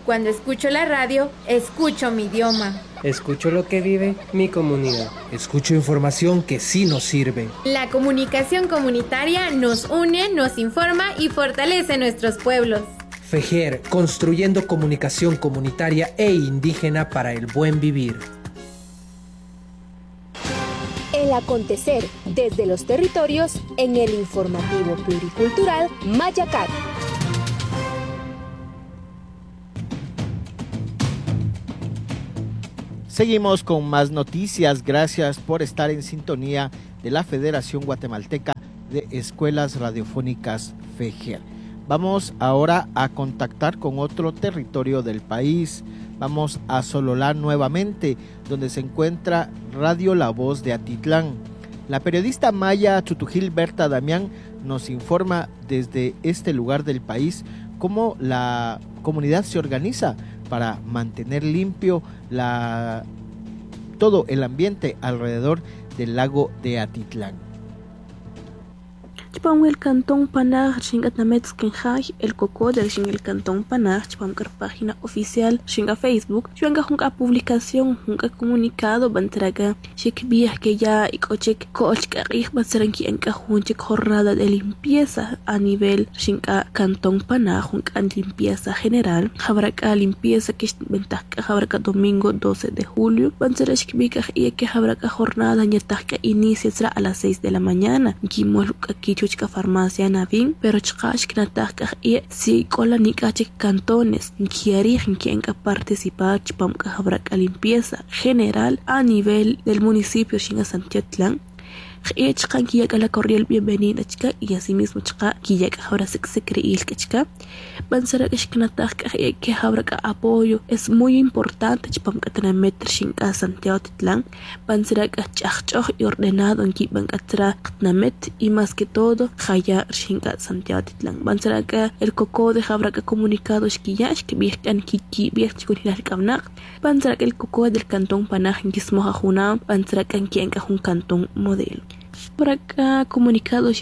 Cuando escucho la radio, escucho mi idioma. Escucho lo que vive mi comunidad. Escucho información que sí nos sirve. La comunicación comunitaria nos une, nos informa y fortalece nuestros pueblos. FEJER, construyendo comunicación comunitaria e indígena para el buen vivir. El acontecer desde los territorios en el informativo pluricultural Mayacat. Seguimos con más noticias. Gracias por estar en sintonía de la Federación Guatemalteca de Escuelas Radiofónicas FEJER. Vamos ahora a contactar con otro territorio del país. Vamos a Sololá nuevamente, donde se encuentra Radio La Voz de Atitlán. La periodista maya Chutujil Berta Damián nos informa desde este lugar del país cómo la comunidad se organiza para mantener limpio todo el ambiente alrededor del lago de Atitlán. Chpam el cantón Panaj, Shingat Namets Kenjaj, el coco del Shin el cantón Panaj, Chpam página oficial, Shinga Facebook, Shinga Junga publicación, Junga comunicado, Bantraga, Shik Bias que ya y Kochek, Kochka Rich Batsaranki en Cajunchek jornada de limpieza a nivel Shinga cantón Panaj, Junga limpieza general, Jabraca limpieza que ventaja Jabraca domingo 12 de julio, Bansarashik Bika y que Jabraca jornada Nyataka inicia a las 6 de la mañana, Gimol aquí chuchka farmacia navin, pero chkash knatak y si cola ni kachik cantones quiere quien participar chpam habrá limpieza general a nivel del municipio Shinga Santiatlán. Chkan kiyak a la corriel bienvenida chica y asimismo chka kiyak ahora se cree que chica bansara que habrá apoyo es muy importante chpam katana meter Shinga Santiago Titlán bansara chachoj y ordenado en kiban katra namet y más que todo haya Shinga Santiago Titlán bansara el coco de habrá comunicado shkiyash que viajan kiki viaj chikunir kamnak bansara el coco del cantón Panaj en kismoja juna bansara quien un cantón modelo. Por acá comunicado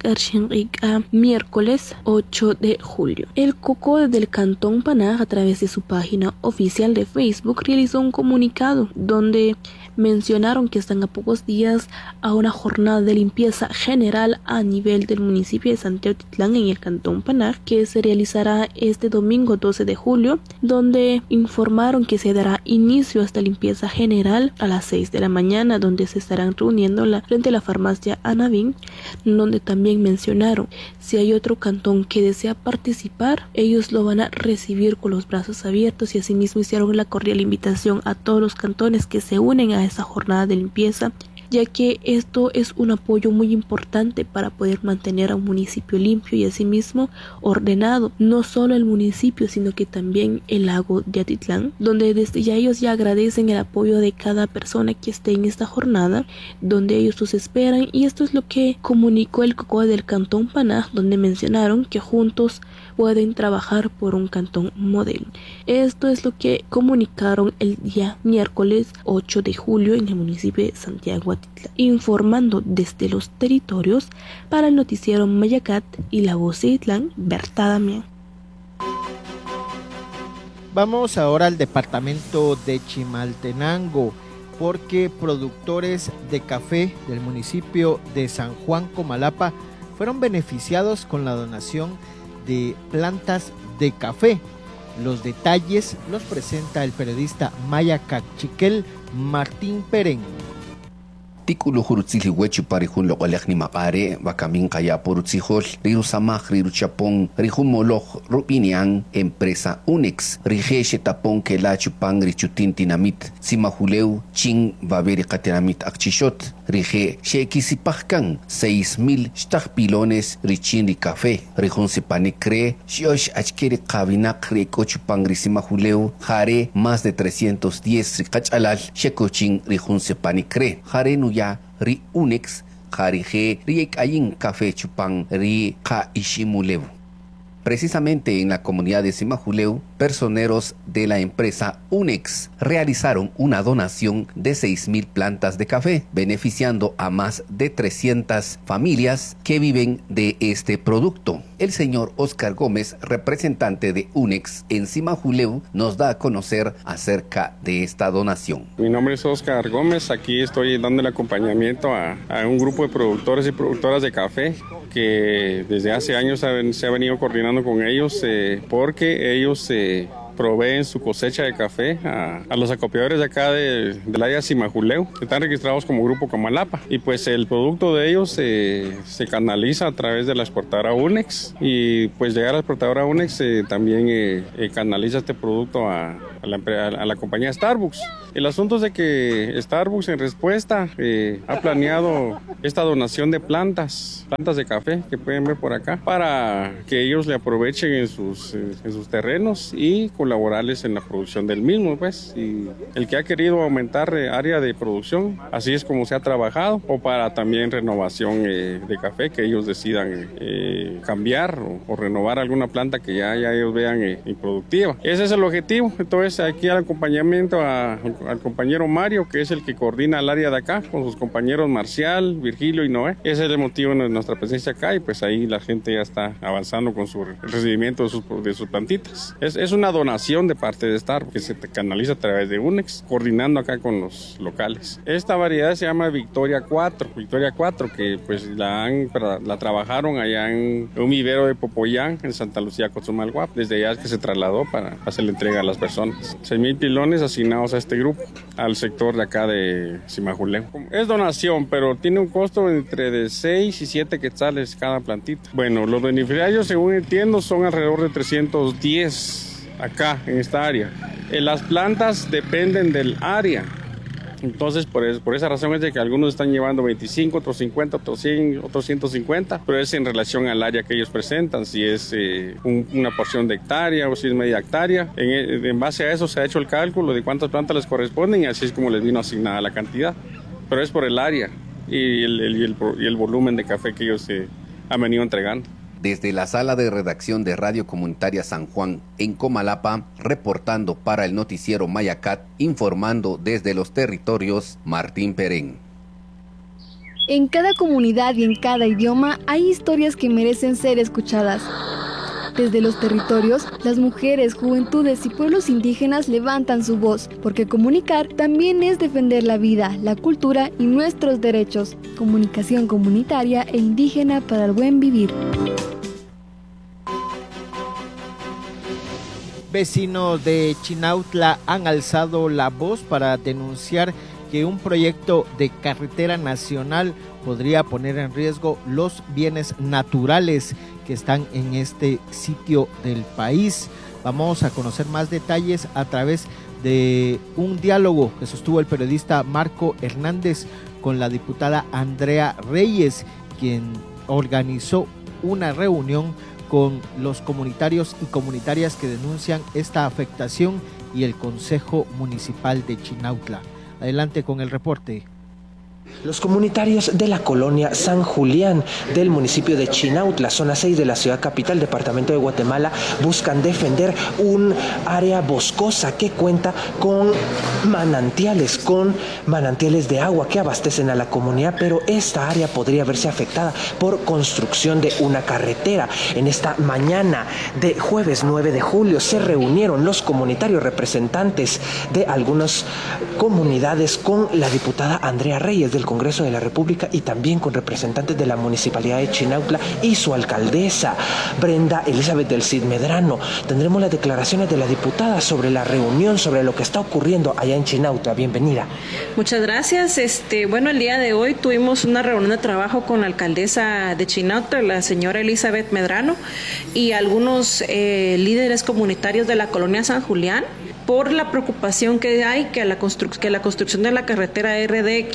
miércoles 8 de julio. El COCO del Cantón Panaj a través de su página oficial de Facebook realizó un comunicado donde mencionaron que están a pocos días a una jornada de limpieza general a nivel del municipio de Santiago Titlán en el Cantón Panaj que se realizará este domingo 12 de julio, donde informaron que se dará inicio a esta limpieza general a las 6 de la mañana, donde se estarán reuniendo frente a la farmacia Anavín, donde también mencionaron si hay otro cantón que desea participar, ellos lo van a recibir con los brazos abiertos y asimismo hicieron la cordial invitación a todos los cantones que se unen a esa jornada de limpieza, ya que esto es un apoyo muy importante para poder mantener a un municipio limpio y asimismo ordenado, no solo el municipio sino que también el lago de Atitlán, donde desde ya ellos ya agradecen el apoyo de cada persona que esté en esta jornada, donde ellos los esperan, y esto es lo que comunicó el COCO del Cantón Panaj, donde mencionaron que juntos pueden trabajar por un cantón modelo. Esto es lo que comunicaron el día miércoles 8 de julio en el municipio de Santiago Atitlán, informando desde los territorios para el noticiero Mayacat y La Voz de Atitlán, Berta Damián. Vamos ahora al departamento de Chimaltenango, porque productores de café del municipio de San Juan Comalapa fueron beneficiados con la donación de plantas de café. Los detalles los presenta el periodista maya Cachiquel Martín Perén. Tikulu hurutzili huechi parihun lo alekni maqare bakamin kaya porutzihol riu samaj riu chapon riu moloch rupinian empresa Unex rigeshe tapon que la chupang richutin tinamit simahuleu chin baberi katinamit akchishot rige shekisipahkan 6,000 pilones richin ri café rijun sipanikre shiosh achkiri qabinak riko chupang risimahuleu jare más de 310 rikachalal shekochin rijun sipanikre jare nu ya ri Unex jarije ri ayin café chupang ri ka ishimulev Precisamente en la comunidad de Simajuleu, personeros de la empresa UNEX realizaron una donación de 6.000 plantas de café, beneficiando a más de 300 familias que viven de este producto. El señor Oscar Gómez, representante de UNEX en Simajuleu, nos da a conocer acerca de esta donación. Mi nombre es Oscar Gómez, aquí estoy dando el acompañamiento a un grupo de productores y productoras de café que desde hace años se ha venido coordinando con ellos porque ellos proveen su cosecha de café a los acopiadores de acá del área de Simajuleu, que están registrados como Grupo Comalapa. Y pues el producto de ellos se canaliza a través de la exportadora UNEX, y pues llegar a la exportadora UNEX también canaliza este producto a la compañía Starbucks. El asunto es de que Starbucks en respuesta ha planeado esta donación de plantas de café que pueden ver por acá, para que ellos le aprovechen en sus terrenos y colaborarles en la producción del mismo, pues. Y el que ha querido aumentar área de producción, así es como se ha trabajado, o para también renovación de café, que ellos decidan cambiar o renovar alguna planta que ya ellos vean improductiva. Ese es el objetivo. Entonces aquí al acompañamiento al compañero Mario, que es el que coordina el área de acá, con sus compañeros Marcial, Virgilio y Noé. Ese es el motivo de nuestra presencia acá, y pues ahí la gente ya está avanzando con su recibimiento de sus plantitas. Es una donación de parte de Starbucks que se canaliza a través de UNEX, coordinando acá con los locales. Esta variedad se llama Victoria 4, que pues la trabajaron allá en un vivero de Popoyán, en Santa Lucía, Cozumalguap. Desde allá es que se trasladó para hacer la entrega a las personas. 6.000 pilones asignados a este grupo, al sector de acá de Simajuleu. Es donación, pero tiene un costo entre de 6 y 7 quetzales cada plantita. Bueno, los beneficiarios, según entiendo, son alrededor de 310 acá en esta área. Las plantas dependen del área. Entonces, por esa razón es de que algunos están llevando 25, otros 50, otros 100, otros 150, pero es en relación al área que ellos presentan, si es una porción de hectárea o si es media hectárea. En base a eso se ha hecho el cálculo de cuántas plantas les corresponden, y así es como les vino asignada la cantidad. Pero es por el área y el volumen de café que ellos han venido entregando. Desde la sala de redacción de Radio Comunitaria San Juan, en Comalapa, reportando para el noticiero Mayacat, informando desde los territorios, Martín Perén. En cada comunidad y en cada idioma hay historias que merecen ser escuchadas. Desde los territorios, las mujeres, juventudes y pueblos indígenas levantan su voz, porque comunicar también es defender la vida, la cultura y nuestros derechos. Comunicación comunitaria e indígena para el buen vivir. Vecinos de Chinautla han alzado la voz para denunciar que un proyecto de carretera nacional podría poner en riesgo los bienes naturales que están en este sitio del país. Vamos a conocer más detalles a través de un diálogo que sostuvo el periodista Marco Hernández con la diputada Andrea Reyes, quien organizó una reunión con los comunitarios y comunitarias que denuncian esta afectación y el Consejo Municipal de Chinautla. Adelante con el reporte. Los comunitarios de la colonia San Julián del municipio de Chinautla, zona 6 de la ciudad capital, departamento de Guatemala, buscan defender un área boscosa que cuenta con manantiales de agua que abastecen a la comunidad, pero esta área podría verse afectada por construcción de una carretera. En esta mañana de jueves 9 de julio se reunieron los comunitarios representantes de algunas comunidades con la diputada Andrea Reyes del Congreso de la República y también con representantes de la Municipalidad de Chinautla y su alcaldesa, Brenda Elizabeth del Cid Medrano. Tendremos las declaraciones de la diputada sobre la reunión, sobre lo que está ocurriendo allá en Chinautla. Bienvenida. Muchas gracias. Bueno, el día de hoy tuvimos una reunión de trabajo con la alcaldesa de Chinautla, la señora Elizabeth Medrano, y algunos líderes comunitarios de la colonia San Julián, por la preocupación que hay que la construcción de la carretera RD 15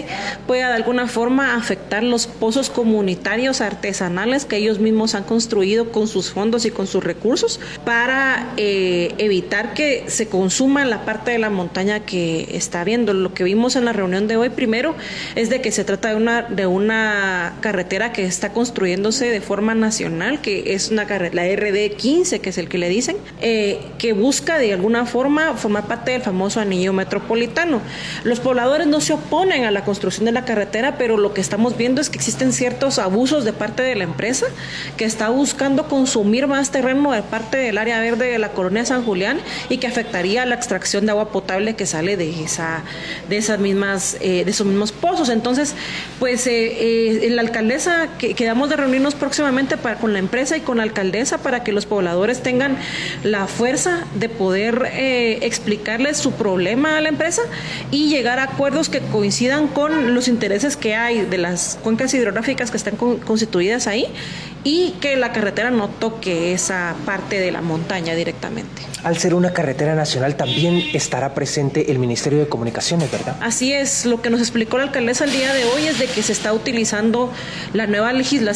pueda de alguna forma afectar los pozos comunitarios artesanales que ellos mismos han construido con sus fondos y con sus recursos para evitar que se consuma la parte de la montaña que está viendo. Lo que vimos en la reunión de hoy primero es de que se trata de una carretera que está construyéndose de forma nacional, que es la RD 15, que es el que le dicen, que busca de alguna forma formar parte del famoso anillo metropolitano. Los pobladores no se oponen a la construcción de la carretera, pero lo que estamos viendo es que existen ciertos abusos de parte de la empresa que está buscando consumir más terreno de parte del área verde de la colonia San Julián y que afectaría la extracción de agua potable que sale de esos mismos pozos. Entonces, pues la alcaldesa, quedamos de reunirnos próximamente con la empresa y con la alcaldesa para que los pobladores tengan la fuerza de poder explicarles su problema a la empresa y llegar a acuerdos que coincidan con los intereses que hay de las cuencas hidrográficas que están constituidas ahí y que la carretera no toque esa parte de la montaña directamente. Al ser una carretera nacional también estará presente el Ministerio de Comunicaciones, ¿verdad? Así es, lo que nos explicó la alcaldesa el día de hoy es de que se está utilizando la nueva legislación